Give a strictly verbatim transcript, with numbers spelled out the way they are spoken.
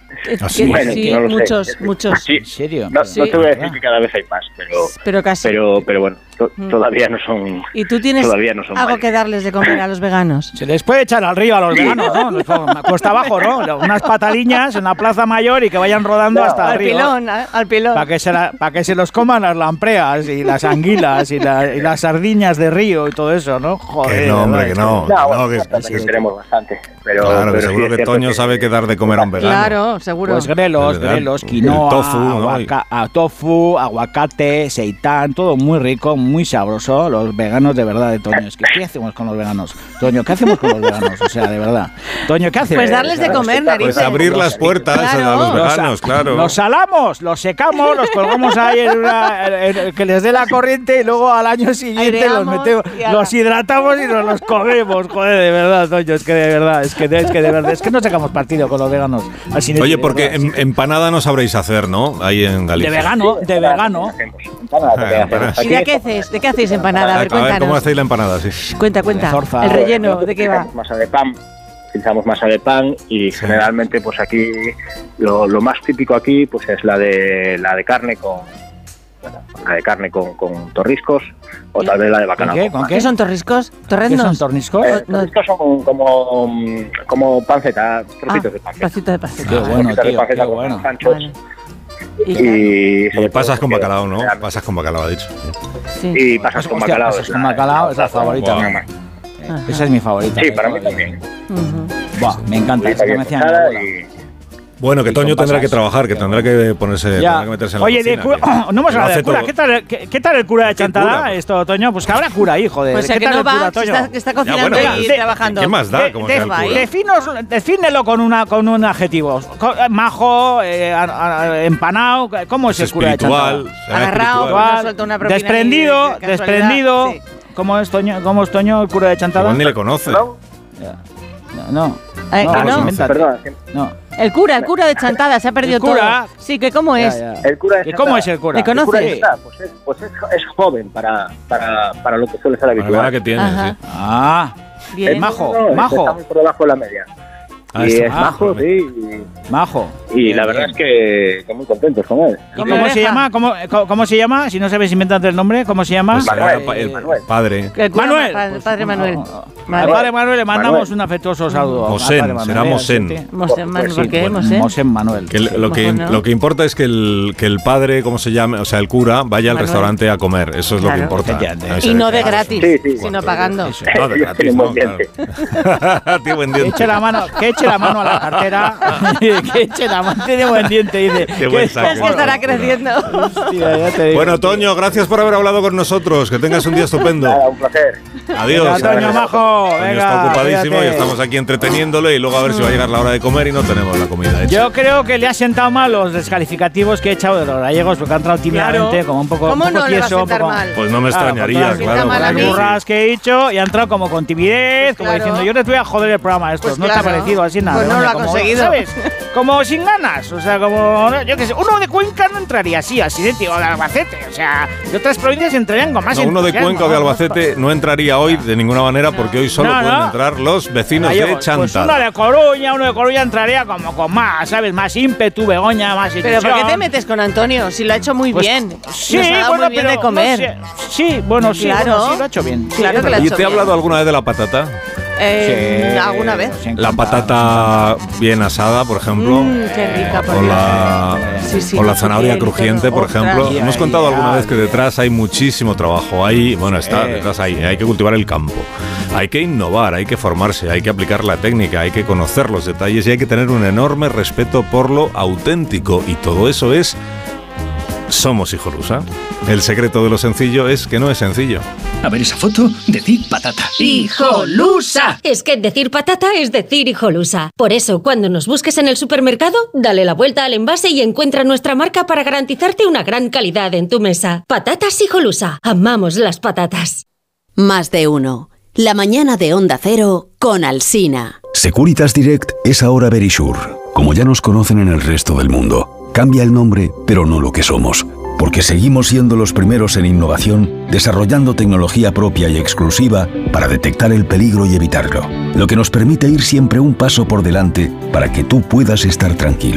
¿Así? Bueno, sí, no lo muchos, sé. muchos. Sí, ¿En serio? No, Sí. no te voy a decir que cada vez hay más, pero Pero casi. pero pero bueno, to- Mm. todavía no son ¿Y tú tienes todavía no son algo varios. que darles de comer a los veganos? Se les puede echar al río a los veganos, ¿no? Les pongo- Cuesta abajo, ¿no? Unas patadiñas en la plaza mayor y que vayan rodando No, hasta el Al río. pilón, ¿eh? al pilón. Para que, se la- pa' que se los coman las lampreas y las anguilas y, la- y las sardiñas de río y todo eso, ¿no? Joder. Que no, hombre, ¿verdad? que no. No, No, bueno, que- bastante sí, que sí. tenemos bastante, pero Claro, que pero sí seguro es que cierto Toño sabe qué dar de comer a un vegano. Claro, seguro. Pues grelos, ¿Verdad? grelos, El quinoa, tofu, ¿no? aguaca- a- tofu, aguacate, seitán, todo muy rico, muy sabroso. Los veganos de verdad de Toño. Es que, ¿qué hacemos con los veganos? Toño, ¿qué hacemos con los veganos? O sea, de verdad. Toño, ¿qué hacemos? Pues darles de comer, narices. Pues abrir las puertas Claro. a los Los, veganos, sa- claro. los salamos, los secamos, los colgamos ahí en una, en- en- que les dé la corriente y luego al año siguiente los Aireamos metemos, y ala. los hidratamos y nos los comemos. Joder, de verdad, Toño, es que de verdad, es que, es que de verdad, es que no sacamos partido con los veganos. Así de- Oye, de porque verdad, em- sí. empanada no sabréis hacer, ¿no? Ahí en de Galicia. vegano, de vegano. Empanada, Ah, que empanada. hacemos ¿Y de aquí. qué hacéis? ¿De qué hacéis empanada? A ver, A ver, ¿cómo cuéntanos. hacéis la empanada? Sí. Cuenta, cuenta. De zorza. El relleno, Nosotros ¿de qué va? utilizamos masa de pan, utilizamos masa de pan y generalmente pues aquí lo, lo más típico aquí pues es la de la de carne con bueno, la de carne con, con torriscos o tal vez la de ¿Con bacalao. qué? ¿Con ¿Qué qué? son torriscos? ¿Qué ¿Torreznos? son torniscos? Eh, No. torriscos son como, como panceta, trocitos Ah, de panceta. Trocito de panceta. Qué Vale. bueno, Trocitos de tío, panceta qué con bueno. anchos. Vale. Y, Y, sobre Y pasas todo con porque bacalao, ¿no? realmente- Pasas con bacalao, ha dicho. sí. Y pasas con Hostia, bacalao. pasas es con la- bacalao, es la favorita. Buah. mía. Esa es mi favorita. Sí, para mí también. Ujú. Buah, me encanta. Es que me hacía mi Pasada abuela. y- Bueno, que Y Toño con tendrá pasas. que trabajar, que tendrá que ponerse, Ya. tendrá que meterse en la Oye, de cocina, cura- que- no hemos que lo hablado de hace cura. todo. ¿Qué tal, qué, qué tal el cura de ¿Qué Chantada, cura? esto, Toño? Pues que habrá cura ahí, joder. Pues ¿Qué el que tal no el cura, va, que Toño? está, que está cocinando bueno, y ¿qué- trabajando. ¿Qué más da? De- Como de- sea el cura. definos- defínelo con, una, con un adjetivo. Co- eh, Majo, eh, a- a- empanado. ¿Cómo es, Es el cura de Chantada? espiritual, será Agarrado, espiritual. no suelta una propina Desprendido, ni de casualidad. desprendido. Sí. ¿Cómo es Toño, cómo es Toño, el cura de Chantada? Igual ni le conoce. ¿No? No, no. Eh, No, que no. invéntate. Perdón, No. El cura, el cura de Chantada, se ha perdido El cura. todo. Sí, que cómo es. Ya, ya. el cura de ¿Y cómo Chantada- es el cura? ¿Le conoces? El cura de Chantada, pues es, pues es, es joven para, para, para lo que suele ser La verdad habitual. que tiene, Ajá. sí. Ah, Bien. Es majo, No, no, majo. Está muy por debajo de la media. Ah, y está es majo, majo, ¿eh? sí. majo. Y, y Bien, la verdad bien. es que, que muy contentos con él. ¿Y ¿Cómo cómo deja? se llama? ¿Cómo, cómo, cómo se llama? Si no sabes, invéntate el nombre. ¿Cómo se llama? Pues Manuel, era pa- el Manuel. padre. El cura Manuel. ma- Pues, padre no, Manuel. no, no. Vale. Al padre Manuel le mandamos Manuel. un afectuoso saludo. al Mosén, padre Manuel, será ¿eh? Mosén. Sí, sí. Mosén, Manuel, Pues ¿por sí, qué? Bueno, Mosén. Mosén Manuel. Que el- lo, que, Mejor no. lo que importa es que el, que el padre, ¿cómo se llama? O sea, el cura, vaya al Manuel. restaurante a comer. Eso es lo que Claro. importa. Efectivamente. Eso Y es, no de claro, gratis, Sí, sí. sino pagando. Eso, no de Ellos gratis, tienen no, buen diente. claro. Tiene buen Que diente. eche la mano, que eche la mano a la cartera. Que eche la mano. Tiene buen diente, dice. Qué buen Que- saco. Es que estará creciendo. Hostia, ya te digo. Bueno, Toño, gracias por haber hablado con nosotros. Que tengas un día estupendo. Nada, un placer. Adiós. Venga, Toño, majo. Toño Venga, está ocupadísimo cuídate. y estamos aquí entreteniéndole y luego a ver si va a llegar la hora de comer y no tenemos la comida hecha. Yo creo que le ha sentado mal los descalificativos que he echado de los gallegos porque ha entrado tímidamente, Claro. como un poco, ¿Cómo un poco no le va a tieso, un sentar poco- mal? Pues no me Claro, extrañaría, con todas- claro. con Con a las mí. burras que he dicho y ha entrado como con timidez, como Claro. diciendo yo les voy a joder el programa a estos. Pues ¿No te claro. ha parecido así nada? Pues no Coño, lo ha como, conseguido. ¿sabes? Como sin ganas. O sea, como, yo qué sé, uno de Cuenca no entraría así, así de tío, de Albacete. O sea, de otras provincias entrarían con más No, uno de entusiasmo, Cuenca o de ¿no? Albacete no entraría hoy de ninguna manera porque hoy solo No, pueden no. entrar los vecinos de Gallegos. Pues uno Chantada. de Coruña, uno de Coruña entraría como con más, ¿sabes? Más ímpetu, Begoña, más Pero ¿por qué ilusión. te metes con Antonio? Si lo ha hecho muy Pues, bien. Sí, Nos ha dado bueno, muy bien pero de comer. no sé. Sí, bueno, sí, Claro. bueno, sí, lo ha hecho bien. Claro Sí, que lo ha ¿Y hecho te ha bien. hablado alguna vez de la patata? Eh, Sí, ¿Alguna vez? sí, La encantado. patata bien asada, por ejemplo. Mm, qué rica, por O Dios. la, Sí, sí, o la no zanahoria sé qué, crujiente, todo. por Ostras. ejemplo. Ay, Hemos ay, contado alguna ay. vez que detrás hay muchísimo trabajo. Ahí, bueno, está, Eh. detrás hay, hay que cultivar el campo. Hay que innovar, hay que formarse, hay que aplicar la técnica, hay que conocer los detalles y hay que tener un enorme respeto por lo auténtico. Y todo eso es Somos Hijolusa. El secreto de lo sencillo es que no es sencillo. A ver esa foto, decid patata. ¡Hijolusa! Es que decir patata es decir hijolusa. Por eso, cuando nos busques en el supermercado, dale la vuelta al envase y encuentra nuestra marca para garantizarte una gran calidad en tu mesa. Patatas Hijolusa. Amamos las patatas. Más de uno. La mañana de Onda Cero con Alsina. Securitas Direct es ahora Verisure, como ya nos conocen en el resto del mundo. Cambia el nombre, pero no lo que somos, porque seguimos siendo los primeros en innovación, desarrollando tecnología propia y exclusiva para detectar el peligro y evitarlo, lo que nos permite ir siempre un paso por delante para que tú puedas estar tranquilo.